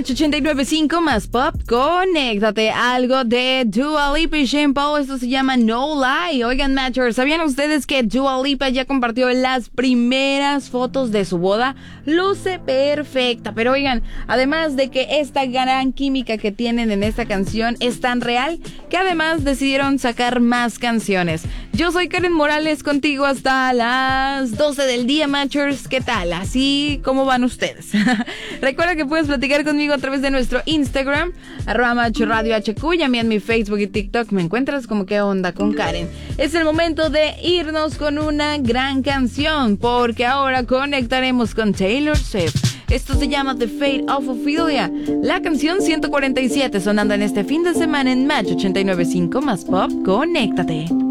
Match 89.5 más pop, conéctate. Algo de Dua Lipa y Sean Paul, esto se llama No Lie. Oigan, Matchers, ¿sabían ustedes que Dua Lipa ya compartió las primeras fotos de su boda? Luce perfecta, pero oigan, además de que esta gran química que tienen en esta canción es tan real, que además decidieron sacar más canciones. Yo soy Karen Morales, contigo hasta las 12 del día, Matchers. ¿Qué tal? ¿Así cómo van ustedes? Recuerda que puedes platicar conmigo a través de nuestro Instagram, @MatchRadioHQ, y a mí en mi Facebook y TikTok me encuentras como ¿Qué onda con Karen? Es el momento de irnos con una gran canción, porque ahora conectaremos con Taylor Swift. Esto se llama The Fate of Ophelia, la canción 147 sonando en este fin de semana en Match 89.5 más pop, conéctate.